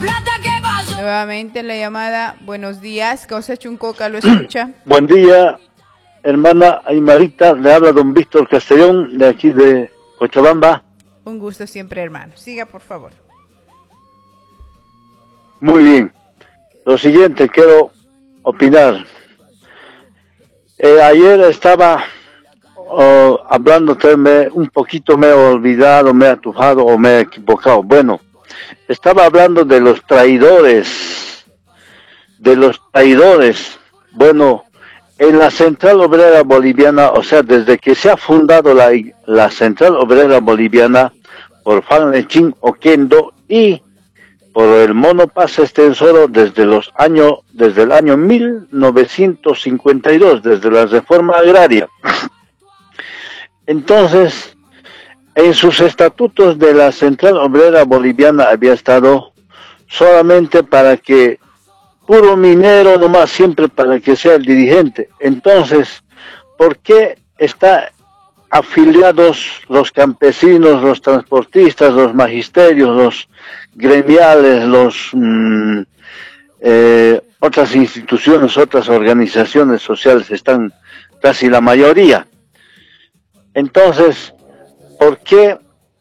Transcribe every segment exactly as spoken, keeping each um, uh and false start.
Nuevamente la llamada. Buenos días, Causa Chuncoca, lo escucha. Buen día, hermana Aymarita, le habla don Víctor Castellón, de aquí de Cochabamba. Un gusto siempre, hermano. Siga, por favor. Muy bien. Lo siguiente, quiero opinar. Eh, ayer estaba oh, hablando, me, un poquito me he olvidado, me he atufado o me he equivocado. Bueno, estaba hablando de los traidores, de los traidores. Bueno, en la Central Obrera Boliviana, o sea, desde que se ha fundado la, la Central Obrera Boliviana por Fanlechín Oquendo y por el Mono Paz Estenssoro desde los años, desde el año mil novecientos cincuenta y dos, desde la reforma agraria. Entonces, en sus estatutos de la Central Obrera Boliviana había estado solamente para que puro minero nomás, siempre para que sea el dirigente. Entonces, ¿por qué está afiliados los campesinos, los transportistas, los magisterios, los gremiales, los mmm, eh, otras instituciones, otras organizaciones sociales, están casi la mayoría? Entonces, ¿por qué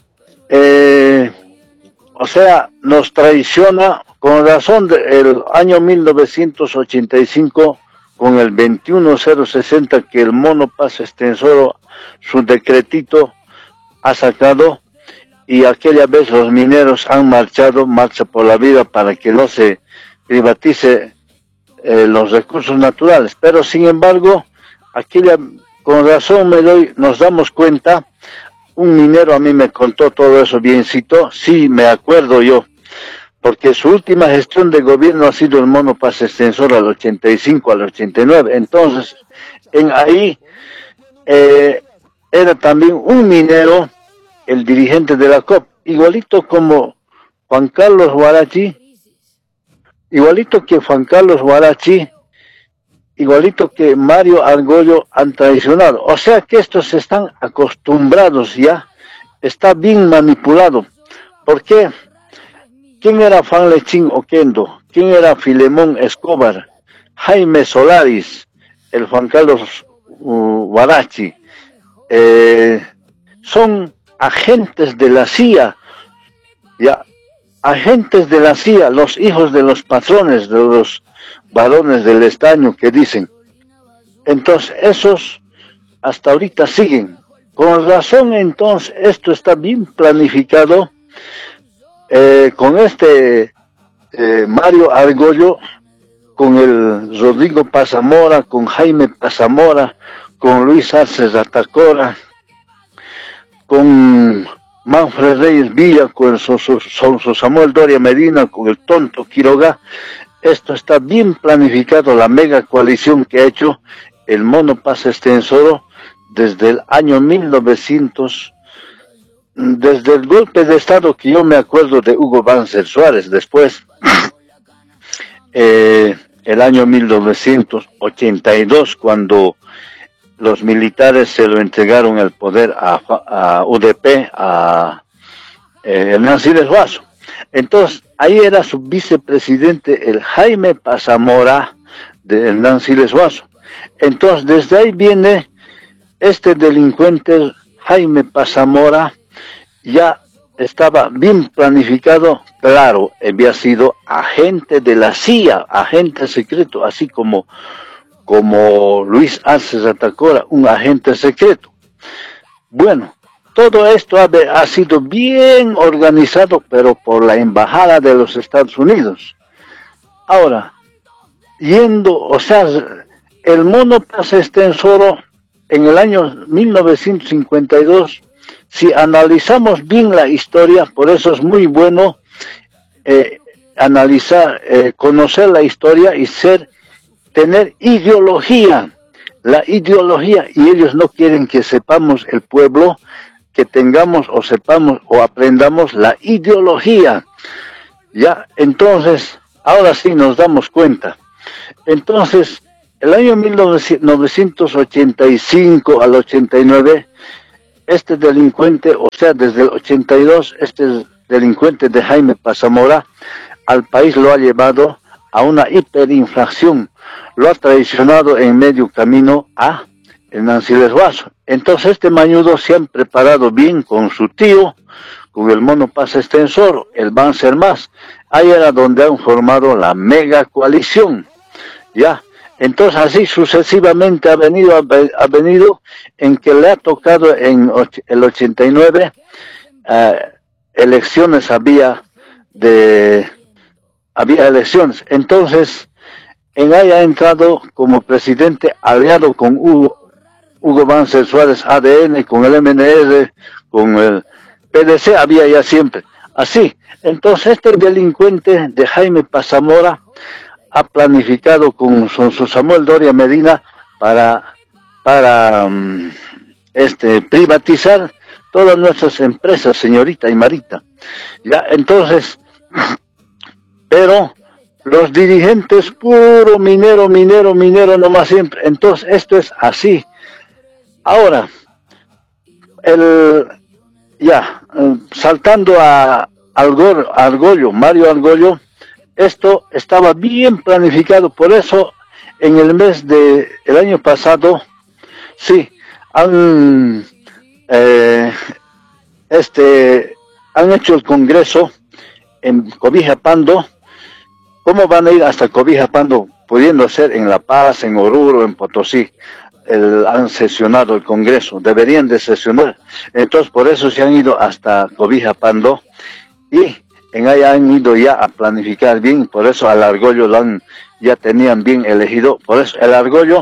eh, o sea, nos traiciona? Con razón del año mil novecientos ochenta y cinco, con el veintiuno cero sesenta que el Mono Paz Estenssoro, su decretito ha sacado, y aquella vez los mineros han marchado, marcha por la vida para que no se privatice eh, los recursos naturales. Pero sin embargo, aquella, con razón me doy, nos damos cuenta, un minero a mí me contó todo eso biencito, sí me acuerdo yo, porque su última gestión de gobierno ha sido el Mono Paz Estenssoro al ochenta y cinco, al ochenta y nueve. Entonces, en ahí eh, era también un minero, el dirigente de la C O P, igualito como Juan Carlos Huarachi, igualito que Juan Carlos Huarachi, igualito que Mario Argollo han traicionado. O sea que estos están acostumbrados ya, está bien manipulado. ¿Por qué? ¿Quién era Fanlechín Oquendo? ¿Quién era Filemón Escobar? Jaime Solaris, el Juan Carlos uh, Huarachi. Eh, son agentes de la C I A, ya, agentes de la C I A, los hijos de los patrones, de los varones del estaño que dicen. Entonces, esos hasta ahorita siguen. Con razón, entonces, esto está bien planificado. Eh, con este eh, Mario Argollo, con el Rodrigo Pazamora, con Jaime Pazamora, con Luis Arce Ratacora, con Manfred Reyes Villa, con el Samuel Doria Medina, con el tonto Quiroga. Esto está bien planificado, la mega coalición que ha hecho el Mono Paz Estenssoro desde el año mil novecientos. Desde el golpe de Estado que yo me acuerdo de Hugo Banzer Suárez, después, eh, el año mil novecientos ochenta y dos, cuando los militares se lo entregaron el poder a, a U D P, a eh, Hernán Siles Huaso. Entonces, ahí era su vicepresidente, el Jaime Pazamora, de Hernán Siles Huaso. Entonces, desde ahí viene este delincuente, Jaime Pazamora. Ya estaba bien planificado, claro, había sido agente de la C I A, agente secreto, así como, como Luis Arce Ratacora, un agente secreto. Bueno, todo esto ha, ha sido bien organizado, pero por la Embajada de los Estados Unidos. Ahora, yendo, o sea, el Mono Paz Estenssoro en el año mil novecientos cincuenta y dos, si analizamos bien la historia, por eso es muy bueno eh, analizar, eh, conocer la historia y ser, tener ideología, la ideología, y ellos no quieren que sepamos, el pueblo, que tengamos o sepamos o aprendamos la ideología. Ya, entonces, ahora sí nos damos cuenta. Entonces, el año mil novecientos ochenta y cinco al ochenta y nueve, este delincuente, o sea, desde el ochenta y dos, este delincuente de Jaime Pazamora, al país lo ha llevado a una hiperinflación, lo ha traicionado en medio camino a Nancy Desguazo. Entonces este mañudo se han preparado bien con su tío, con el Mono Paz Extensor, el Banzer Más. Ahí era donde han formado la mega coalición, ya. Entonces así sucesivamente ha venido, ha venido en que le ha tocado en el ochenta y nueve, eh, elecciones había de, había elecciones. Entonces, en ahí ha entrado como presidente aliado con Hugo, Hugo Banzer Suárez, A D N, con el M N R, con el P D C, había ya siempre. Así, entonces este delincuente de Jaime Paz Zamora ha planificado con su, su Samuel Doria Medina para, para um, este, privatizar todas nuestras empresas, señorita y Marita. Ya, entonces, pero los dirigentes puro minero, minero, minero nomás siempre. Entonces, esto es así. Ahora, el, ya, saltando a Argollo, Argollo, Mario Argollo, esto estaba bien planificado, por eso en el mes de el año pasado, sí, han eh, este han hecho el Congreso en Cobija Pando. ¿Cómo van a ir hasta Cobija Pando, pudiendo ser en La Paz, en Oruro, en Potosí? El, han sesionado el Congreso, deberían de sesionar. Entonces por eso se han ido hasta Cobija Pando y en ahí han ido ya a planificar bien, por eso al Argollo lo han, ya tenían bien elegido, por eso el Argollo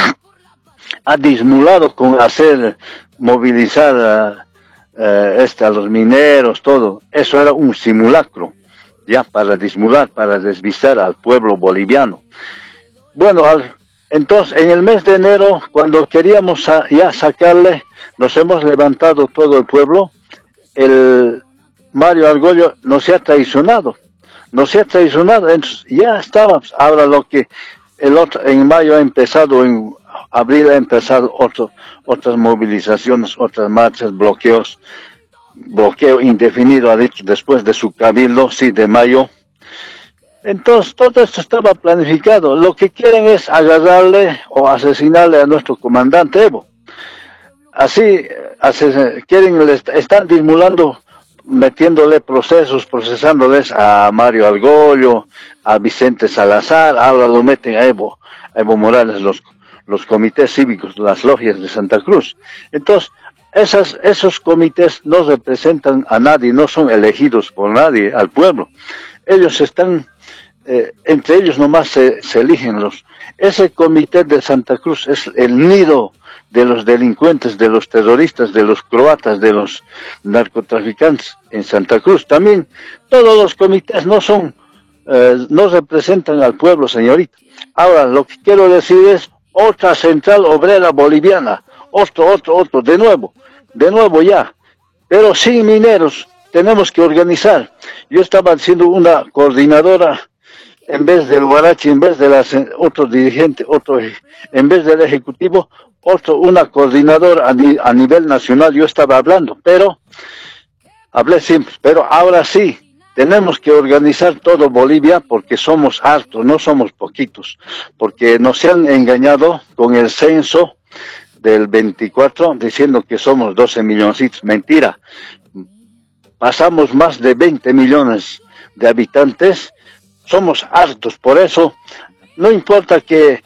ha dismulado con hacer, movilizar a, a, este, a los mineros, todo, eso era un simulacro, ya para dismular, para desvisar al pueblo boliviano. Bueno, al, entonces en el mes de enero, cuando queríamos a, ya sacarle, nos hemos levantado todo el pueblo, el Mario Argollo nos ha traicionado, nos ha traicionado, entonces ya estábamos, ahora lo que el otro, en mayo ha empezado, en abril ha empezado otro, otras movilizaciones, otras marchas, bloqueos, bloqueo indefinido ha dicho después de su cabildo, sí, de mayo. Entonces todo esto estaba planificado, lo que quieren es agarrarle o asesinarle a nuestro comandante Evo. Así, ases quieren, le están dismulando, metiéndole procesos, procesándoles a Mario Argollo, a Vicente Salazar, ahora lo meten a Evo, a Evo Morales, los, los comités cívicos, las logias de Santa Cruz. Entonces, esas, esos comités no representan a nadie, no son elegidos por nadie, al pueblo. Ellos están, eh, entre ellos nomás se, se eligen los. Ese comité de Santa Cruz es el nido de los delincuentes, de los terroristas, de los croatas, de los narcotraficantes en Santa Cruz. También todos los comités no son, eh, no representan al pueblo, señorita. Ahora, lo que quiero decir es otra central obrera boliviana, otro, otro, otro, de nuevo, de nuevo ya, pero sin mineros, tenemos que organizar. Yo estaba haciendo una coordinadora, en vez del Guarachi, en vez de las, otro dirigente, otro, en vez del ejecutivo, otro, una coordinadora a, ni, a nivel nacional, yo estaba hablando, pero, hablé siempre, pero ahora sí, tenemos que organizar todo Bolivia porque somos hartos, no somos poquitos, porque nos han engañado con el censo del veinticuatro, diciendo que somos doce milloncitos, mentira, pasamos más de veinte millones de habitantes, somos hartos, por eso, no importa que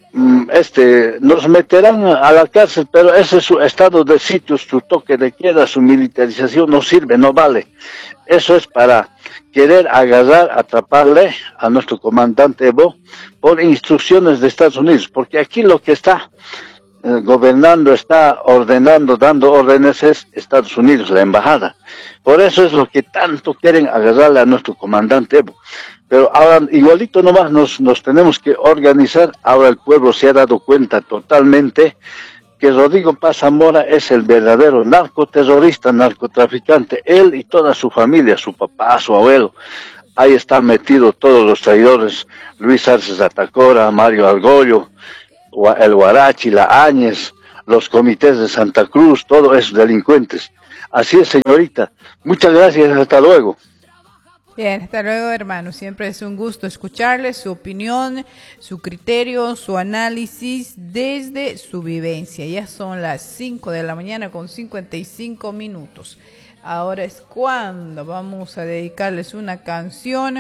este nos meterán a la cárcel, pero ese es su estado de sitio, su toque de queda, su militarización no sirve, no vale. Eso es para querer agarrar, atraparle a nuestro comandante Evo por instrucciones de Estados Unidos, porque aquí lo que está eh, gobernando, está ordenando, dando órdenes es Estados Unidos, la embajada. Por eso es lo que tanto quieren agarrarle a nuestro comandante Evo. Pero ahora igualito nomás nos, nos tenemos que organizar. Ahora el pueblo se ha dado cuenta totalmente que Rodrigo Paz Zamora es el verdadero narcoterrorista, narcotraficante, él y toda su familia, su papá, su abuelo. Ahí están metidos todos los traidores, Luis Arce Zatacora, Mario Argollo, el Guarachi, la Áñez, los comités de Santa Cruz, todos esos delincuentes. Así es, señorita. Muchas gracias, hasta luego. Bien, hasta luego, hermano. Siempre es un gusto escucharle su opinión, su criterio, su análisis desde su vivencia. Ya son las cinco de la mañana con cincuenta y cinco minutos. Ahora es cuando vamos a dedicarles una canción